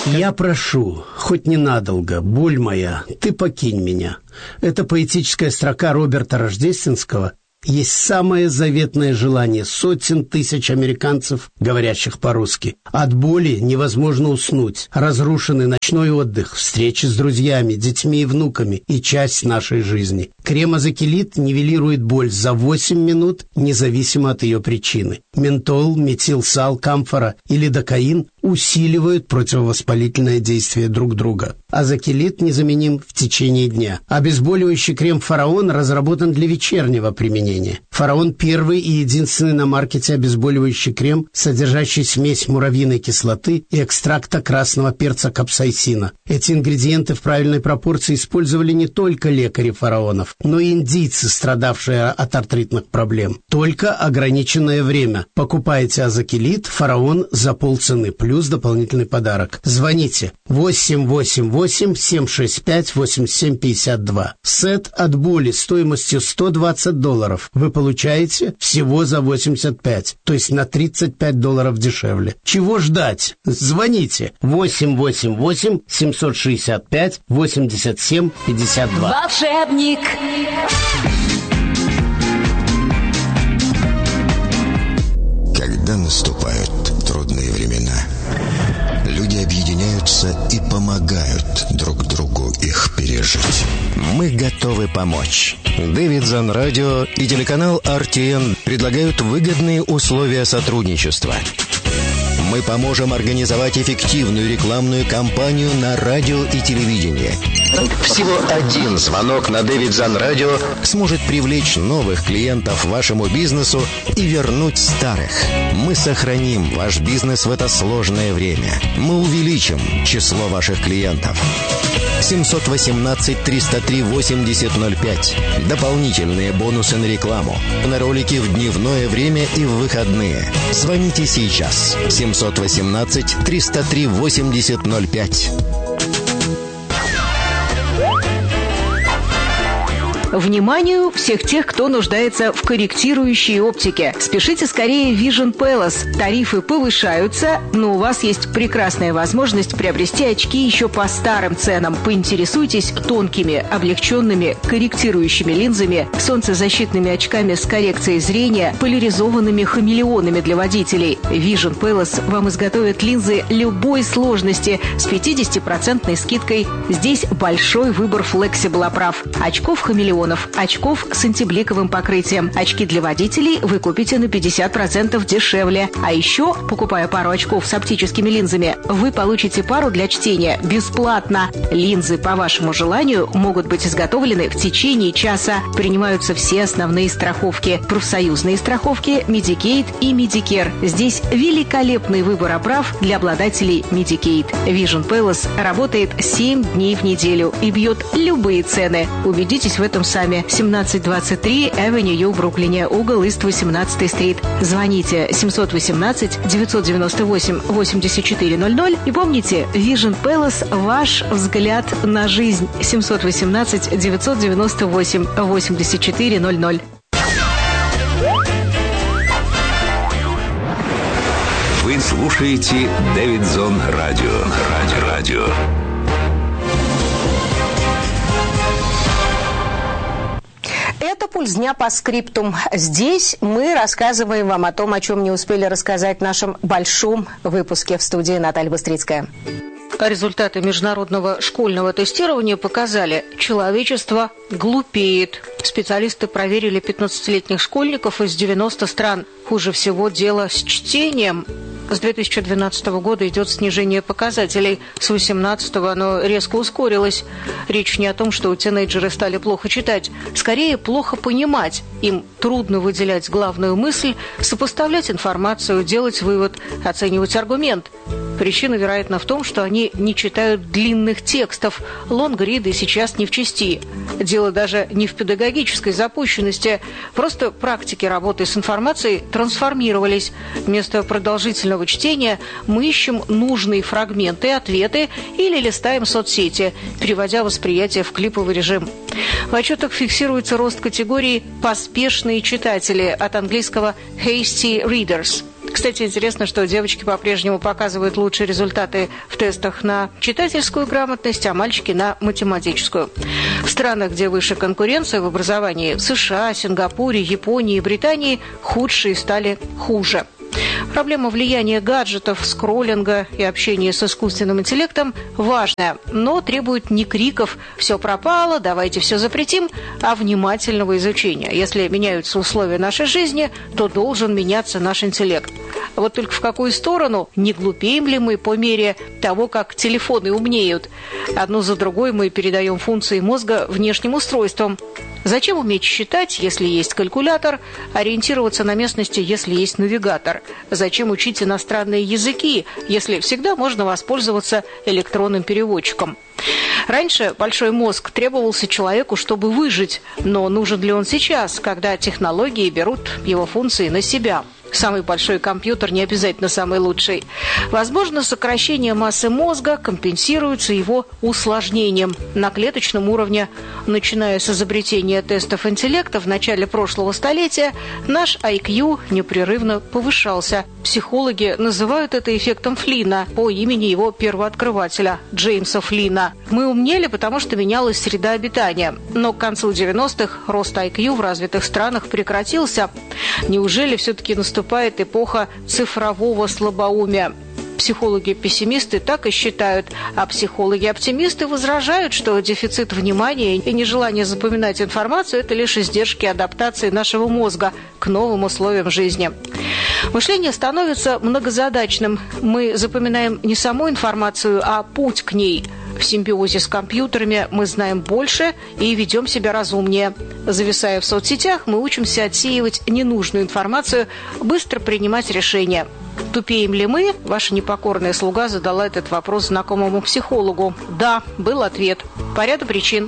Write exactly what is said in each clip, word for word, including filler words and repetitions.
Я прошу, хоть ненадолго, боль моя, ты покинь меня. Это поэтическая строка Роберта Рождественского есть самое заветное желание сотен тысяч американцев, говорящих по-русски. От боли невозможно уснуть. Разрушенный ночной отдых, встречи с друзьями, детьми и внуками и часть нашей жизни. Крем Азакелит нивелирует боль за восемь минут, независимо от ее причины. Ментол, метилсал, камфора и лидокаин усиливают противовоспалительное действие друг друга. Азакелит незаменим в течение дня. Обезболивающий крем «Фараон» разработан для вечернего применения. «Фараон» — первый и единственный на маркете обезболивающий крем, содержащий смесь муравьиной кислоты и экстракта красного перца капсаицина. Эти ингредиенты в правильной пропорции использовали не только лекари фараонов, но и индийцы, страдавшие от артритных проблем. Только ограниченное время. Покупайте Азакелит «Фараон» за полцены, плюс дополнительный подарок. Звоните восемь восемь восемь семь шесть пять восемь семь пять два. Сет от боли стоимостью сто двадцать долларов вы получаете всего за восемьдесят пять, то есть на тридцать пять долларов дешевле. Чего ждать? Звоните восемь восемь восемь семь шесть пять восемьдесят семь пятьдесят два. Волшебник. Когда наступают трудные времена, люди объединяются и помогают друг другу их пережить. Мы готовы помочь. Дэвидсон Радио и телеканал ар ти эн предлагают выгодные условия сотрудничества. Мы поможем организовать эффективную рекламную кампанию на радио и телевидении. Всего один звонок на Дэвидсон Радио сможет привлечь новых клиентов вашему бизнесу и вернуть старых. Мы сохраним ваш бизнес в это сложное время. Мы увеличим число ваших клиентов. семь один восемь триста три восемьдесят ноль пять. Дополнительные бонусы на рекламу, на ролики в дневное время и в выходные. Звоните сейчас. семь один восемь триста три восемьдесят ноль пять. Вниманию всех тех, кто нуждается в корректирующей оптике. Спешите скорее в Vision Palace. Тарифы повышаются, но у вас есть прекрасная возможность приобрести очки еще по старым ценам. Поинтересуйтесь тонкими, облегченными, корректирующими линзами, солнцезащитными очками с коррекцией зрения, поляризованными хамелеонами для водителей. Vision Palace вам изготовит линзы любой сложности с пятидесятипроцентной скидкой. Здесь большой выбор флексибл оправ. Очков хамелеон, очков с антибликовым покрытием. Очки для водителей вы купите на пятьдесят процентов дешевле. А еще, покупая пару очков с оптическими линзами, вы получите пару для чтения бесплатно. Линзы по вашему желанию могут быть изготовлены в течение часа. Принимаются все основные страховки. Профсоюзные страховки, Medicaid и Medicare. Здесь великолепный выбор оправ для обладателей Medicaid. Vision Palace работает семь дней в неделю и бьет любые цены. Убедитесь в этом сами. семнадцать двадцать три Avenue в Бруклине, угол Ист восемнадцатая стрит. Звоните семь один восемь девять девять восемь восемьдесят четыре ноль ноль и помните, Vision Palace – ваш взгляд на жизнь. семь один восемь девять девять восемь восемьдесят четыре ноль ноль. Вы слушаете Дэвидсон Радио. Радио. Радио. Это «Пульс дня» по скриптум. Здесь мы рассказываем вам о том, о чем не успели рассказать в нашем большом выпуске. В студии Наталья Быстрицкая. Результаты международного школьного тестирования показали, человечество глупеет. Специалисты проверили пятнадцатилетних школьников из девяноста стран. Хуже всего дело с чтением. С две тысячи двенадцатого года идет снижение показателей. С две тысячи восемнадцатого оно резко ускорилось. Речь не о том, что тинейджеры стали плохо читать. Скорее, плохо понимать. Им трудно выделять главную мысль, сопоставлять информацию, делать вывод, оценивать аргумент. Причина, вероятно, в том, что они не читают длинных текстов. Лонгриды сейчас не в чести. Дело даже не в педагогической запущенности. Просто практики работы с информацией трансформировались. Вместо продолжительного чтения мы ищем нужные фрагменты, ответы или листаем соцсети, переводя восприятие в клиповый режим. В отчетах фиксируется рост категории «поспешные читатели» от английского «hasty readers». Кстати, интересно, что девочки по-прежнему показывают лучшие результаты в тестах на читательскую грамотность, а мальчики на математическую. В странах, где выше конкуренция в образовании, в США, Сингапуре, Японии и Британии, худшие стали хуже. Проблема влияния гаджетов, скроллинга и общения с искусственным интеллектом важная, но требует не криков «все пропало, давайте все запретим», а внимательного изучения. Если меняются условия нашей жизни, то должен меняться наш интеллект. Вот только в какую сторону? Не глупеем ли мы по мере того, как телефоны умнеют? Одну за другой мы передаем функции мозга внешним устройствам. Зачем уметь считать, если есть калькулятор, ориентироваться на местности, если есть навигатор? Зачем учить иностранные языки, если всегда можно воспользоваться электронным переводчиком? Раньше большой мозг требовался человеку, чтобы выжить, но нужен ли он сейчас, когда технологии берут его функции на себя? Самый большой компьютер не обязательно самый лучший. Возможно, сокращение массы мозга компенсируется его усложнением на клеточном уровне. Начиная с изобретения тестов интеллекта в начале прошлого столетия, наш ай кью непрерывно повышался. Психологи называют это эффектом Флина по имени его первооткрывателя Джеймса Флина. Мы умнели, потому что менялась среда обитания. Но к концу девяностых рост ай кью в развитых странах прекратился. Неужели все-таки наступает эпоха цифрового слабоумия? Психологи-пессимисты так и считают, а психологи-оптимисты возражают, что дефицит внимания и нежелание запоминать информацию – это лишь издержки адаптации нашего мозга к новым условиям жизни. Мышление становится многозадачным. Мы запоминаем не саму информацию, а путь к ней. В симбиозе с компьютерами мы знаем больше и ведем себя разумнее. Зависая в соцсетях, мы учимся отсеивать ненужную информацию, быстро принимать решения. Тупеем ли мы? Ваша непокорная слуга задала этот вопрос знакомому психологу. Да, был ответ. По ряду причин.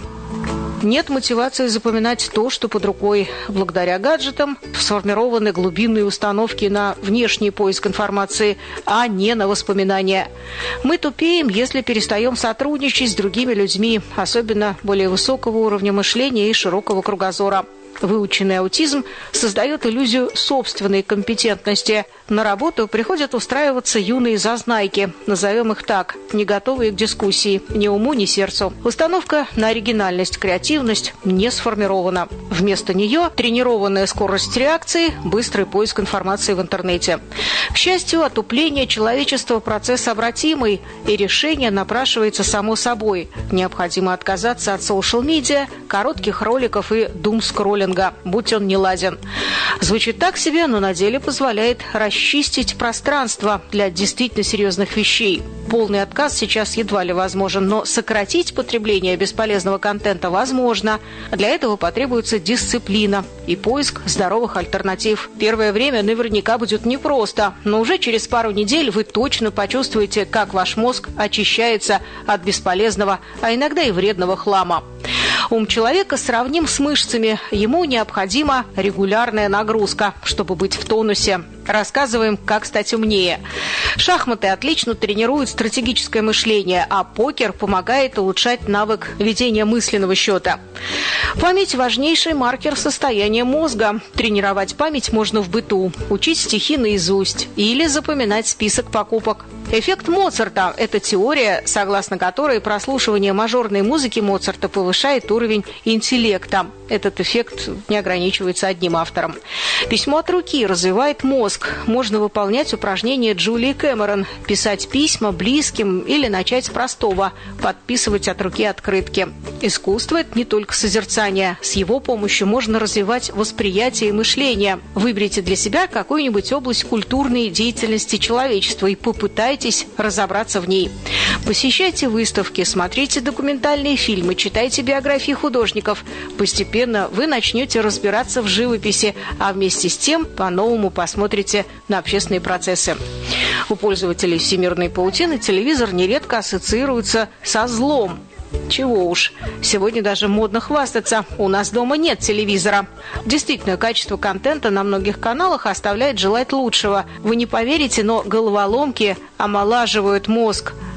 Нет мотивации запоминать то, что под рукой. Благодаря гаджетам сформированы глубинные установки на внешний поиск информации, а не на воспоминания. Мы тупеем, если перестаем сотрудничать с другими людьми, особенно более высокого уровня мышления и широкого кругозора. Выученный аутизм создает иллюзию собственной компетентности. На работу приходят устраиваться юные зазнайки, назовем их так, не готовые к дискуссии, ни уму, ни сердцу. Установка на оригинальность, креативность не сформирована. Вместо нее тренированная скорость реакции, быстрый поиск информации в интернете. К счастью, отупление человечества – процесс обратимый, и решение напрашивается само собой. Необходимо отказаться от социал-медиа, коротких роликов и думскроллинга, будь он неладен. Звучит так себе, но на деле позволяет расчистить пространство для действительно серьезных вещей. Полный отказ сейчас едва ли возможен, но сократить потребление бесполезного контента возможно. Для этого потребуется дисциплина и поиск здоровых альтернатив. Первое время наверняка будет непросто, но уже через пару недель вы точно почувствуете, как ваш мозг очищается от бесполезного, а иногда и вредного хлама. Ум человека сравним с мышцами. Ему необходима регулярная нагрузка, чтобы быть в тонусе. Рассказываем, как стать умнее. Шахматы отлично тренируют стратегическое мышление, а покер помогает улучшать навык ведения мысленного счета. Память – важнейший маркер состояния мозга. Тренировать память можно в быту, учить стихи наизусть или запоминать список покупок. Эффект Моцарта – это теория, согласно которой прослушивание мажорной музыки Моцарта повышает уровень интеллекта. Этот эффект не ограничивается одним автором. Письмо от руки развивает мозг. Можно выполнять упражнения Джулии Кэмерон, писать письма близким или начать с простого – подписывать от руки открытки. Искусство – это не только созерцание. С его помощью можно развивать восприятие и мышление. Выберите для себя какую-нибудь область культурной деятельности человечества и попытайтесь разобраться в ней. Посещайте выставки, смотрите документальные фильмы, читайте биографии художников. Постепенно вы начнете разбираться в живописи, а вместе с тем по-новому посмотрите на общественные процессы. У пользователей всемирной паутины телевизор нередко ассоциируется со злом. Чего уж, сегодня даже модно хвастаться, у нас дома нет телевизора. Действительно, качество контента на многих каналах оставляет желать лучшего. Вы не поверите, но головоломки омолаживают мозг.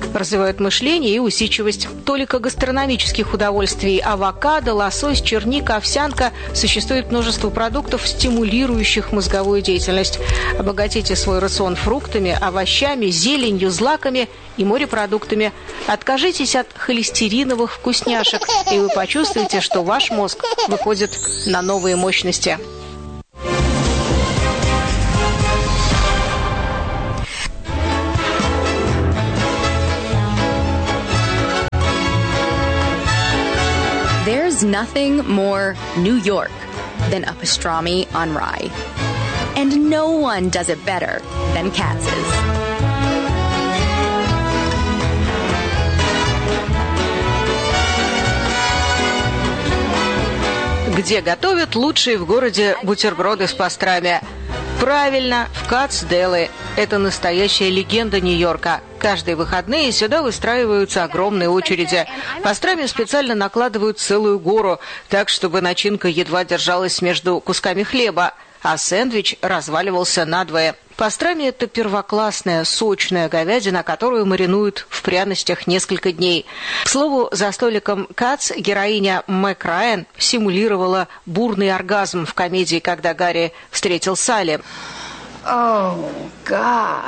Развивают мышление и усидчивость. Толика гастрономических удовольствий: авокадо, лосось, черника, овсянка. Существует множество продуктов, стимулирующих мозговую деятельность. Обогатите свой рацион фруктами, овощами, зеленью, злаками и морепродуктами. Откажитесь от холестериновых вкусняшек, и вы почувствуете, что ваш мозг выходит на новые мощности. There's nothing more New York than a pastrami on rye. And no one does it better than Katz's. Где готовят лучшие в городе бутерброды с пастрами? Правильно, в Катз Дели. Это настоящая легенда Нью-Йорка. Каждые выходные сюда выстраиваются огромные очереди. Пастрами специально накладывают целую гору, так, чтобы начинка едва держалась между кусками хлеба, а сэндвич разваливался надвое. Пастрами – это первоклассная, сочная говядина, которую маринуют в пряностях несколько дней. К слову, за столиком Катз героиня Мэг Райан симулировала бурный оргазм в комедии «Когда Гарри встретил Салли». Oh, God.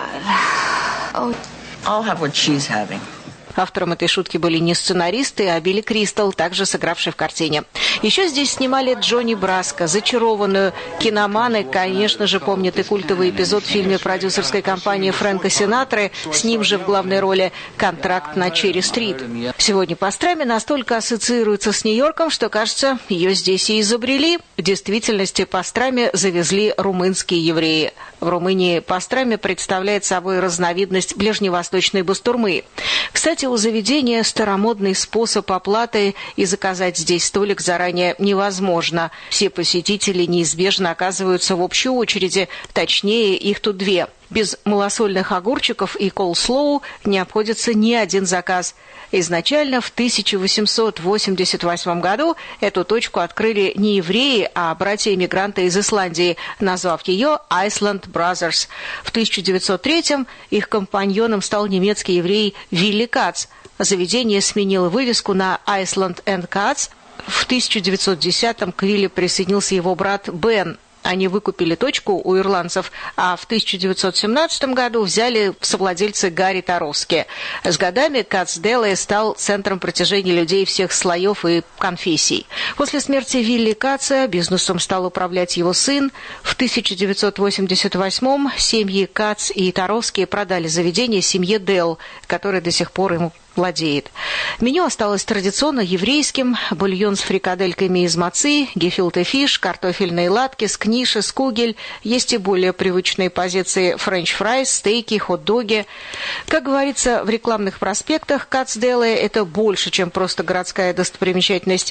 Oh, I'll have what she's having. Автором этой шутки были не сценаристы, а Билли Кристал, также сыгравший в картине. Еще здесь снимали Джонни Браско, «Зачарованную». Киноманы, конечно же, помнят и культовый эпизод в фильме продюсерской компании Фрэнка Синатры, с ним же в главной роли «Контракт на Черри-стрит». Сегодня пастрами настолько ассоциируется с Нью-Йорком, что, кажется, ее здесь и изобрели. В действительности пастрами завезли румынские евреи. В Румынии пастрами представляет собой разновидность ближневосточной бастурмы. Кстати, у заведения старомодный способ оплаты, и заказать здесь столик заранее невозможно. Все посетители неизбежно оказываются в общей очереди, точнее, их тут две. Без малосольных огурчиков и колслоу не обходится ни один заказ. Изначально в тысяча восемьсот восемьдесят восьмом году эту точку открыли не евреи, а братья-эмигранты из Исландии, назвав ее Iceland Brothers. В тысяча девятьсот третьем их компаньоном стал немецкий еврей Вилли Катц. Заведение сменило вывеску на Iceland энд Катц. В тысяча девятьсот десятом к Вилли присоединился его брат Бен. Они выкупили точку у ирландцев, а в тысяча девятьсот семнадцатом году взяли в совладельцы Гарри Таровски. С годами Катз Дели стал центром притяжения людей всех слоев и конфессий. После смерти Вилли Катца бизнесом стал управлять его сын. В тысяча девятьсот восемьдесят восьмом семьи Катц и Таровски продали заведение семье Делл, которое до сих пор ему владеет. Меню осталось традиционно еврейским: бульон с фрикадельками из мацы, гефилте фиш, картофельные латки, скниши, скугель. Есть и более привычные позиции: френч-фрайс, стейки, хот-доги. Как говорится в рекламных проспектах, Катз Дели – это больше, чем просто городская достопримечательность.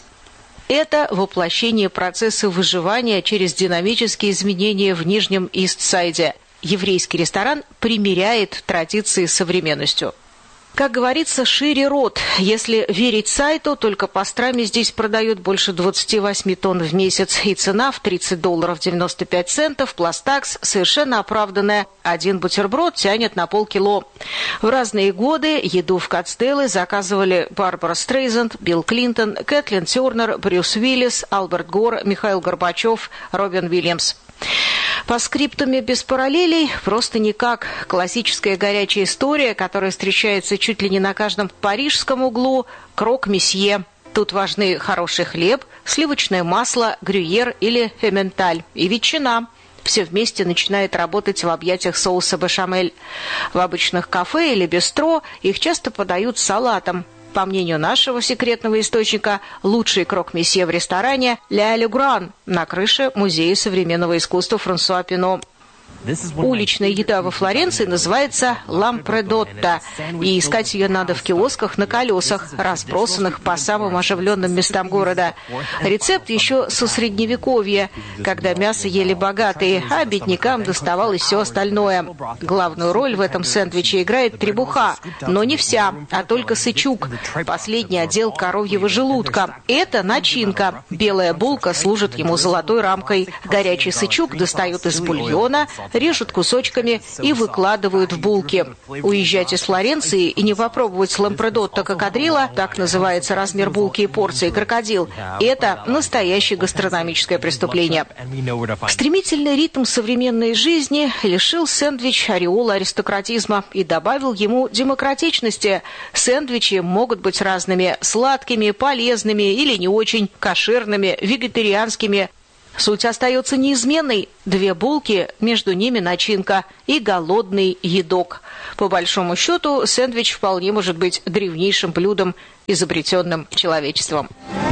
Это воплощение процесса выживания через динамические изменения в Нижнем Ист-Сайде. Еврейский ресторан примиряет традиции с современностью. Как говорится, шире рот. Если верить сайту, только пастрами здесь продают больше двадцати восьми тонн в месяц. И цена в тридцать долларов девяносто пять центов, пластакс, совершенно оправданная. Один бутерброд тянет на полкило. В разные годы еду в Катз Дели заказывали Барбара Стрейзанд, Билл Клинтон, Кэтлин Тернер, Брюс Уиллис, Альберт Гор, Михаил Горбачев, Робин Уильямс. По скриптуме без параллелей просто никак. Классическая горячая история, которая встречается чуть ли не на каждом парижском углу – крок-месье. Тут важны хороший хлеб, сливочное масло, грюйер или эмменталь и ветчина. Все вместе начинает работать в объятиях соуса бешамель. В обычных кафе или бистро их часто подают с салатом. По мнению нашего секретного источника, лучший крок-месье в ресторане «Ля Люгран» на крыше Музея современного искусства Франсуа Пино. Уличная еда во Флоренции называется лампредотта, и искать ее надо в киосках на колесах, разбросанных по самым оживленным местам города. Рецепт еще со Средневековья, когда мясо ели богатые, а беднякам доставалось все остальное. Главную роль в этом сэндвиче играет требуха, но не вся, а только сычук, последний отдел коровьего желудка. Это начинка. Белая булка служит ему золотой рамкой. Горячий сычук достают из бульона, режут кусочками и выкладывают в булки. Уезжать из Флоренции и не попробовать лампредотто кокодрилла, так называется размер булки и порции крокодил, это настоящее гастрономическое преступление. Стремительный ритм современной жизни лишил сэндвич ореола аристократизма и добавил ему демократичности. Сэндвичи могут быть разными – сладкими, полезными или не очень, кошерными, вегетарианскими. Суть остается неизменной. Две булки, между ними начинка и голодный едок. По большому счету, сэндвич вполне может быть древнейшим блюдом, изобретенным человечеством.